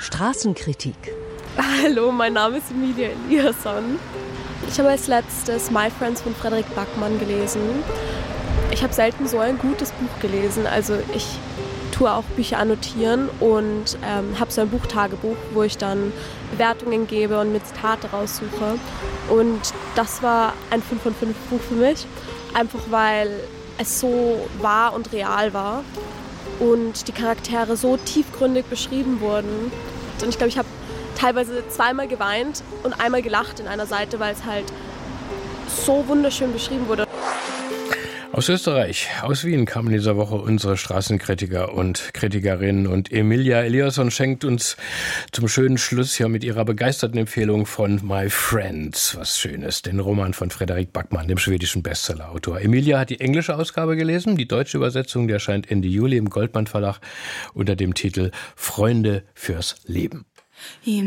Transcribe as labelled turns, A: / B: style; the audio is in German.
A: Straßenkritik.
B: Hallo, mein Name ist Emilia Eliasson. Ich habe als letztes My Friends von Frederik Backman gelesen. Ich habe selten so ein gutes Buch gelesen. Also ich tue auch Bücher annotieren und habe so ein Buchtagebuch, wo ich dann Bewertungen gebe und mir Zitate raussuche. Und das war ein 5 von 5 Buch für mich, einfach weil es so wahr und real war und die Charaktere so tiefgründig beschrieben wurden. Und ich glaube, ich habe teilweise zweimal geweint und einmal gelacht in einer Seite, weil es halt so wunderschön beschrieben wurde.
C: Aus Österreich, aus Wien, kamen in dieser Woche unsere Straßenkritiker und Kritikerinnen. Und Emilia Eliasson schenkt uns zum schönen Schluss hier mit ihrer begeisterten Empfehlung von My Friends. Was Schönes, den Roman von Frederik Backman, dem schwedischen Bestsellerautor. Emilia hat die englische Ausgabe gelesen, die deutsche Übersetzung, die erscheint Ende Juli im Goldmann Verlag unter dem Titel Freunde fürs Leben.